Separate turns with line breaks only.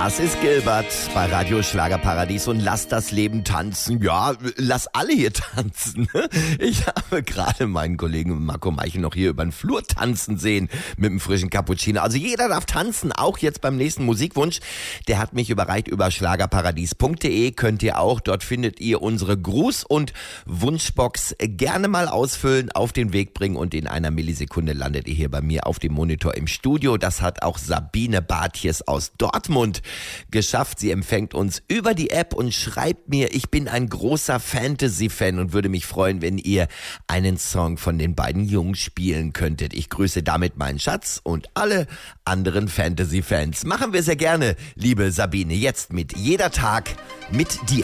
Das ist Gilbert bei Radio Schlagerparadies und lass das Leben tanzen. Ja, lass alle hier tanzen. Ich habe gerade meinen Kollegen Marco Meichel noch hier über den Flur tanzen sehen mit einem frischen Cappuccino. Also jeder darf tanzen, auch jetzt beim nächsten Musikwunsch. Der hat mich überreicht über schlagerparadies.de. Könnt ihr auch, dort findet ihr unsere Gruß- und Wunschbox. Gerne mal ausfüllen, auf den Weg bringen und in einer Millisekunde landet ihr hier bei mir auf dem Monitor im Studio. Das hat auch Sabine Bartjes aus Dortmund geschafft. Sie empfängt uns über die App und schreibt mir, ich bin ein großer Fantasy-Fan und würde mich freuen, wenn ihr einen Song von den beiden Jungs spielen könntet. Ich grüße damit meinen Schatz und alle anderen Fantasy-Fans. Machen wir sehr gerne, liebe Sabine, jetzt mit Jeder Tag mit dir.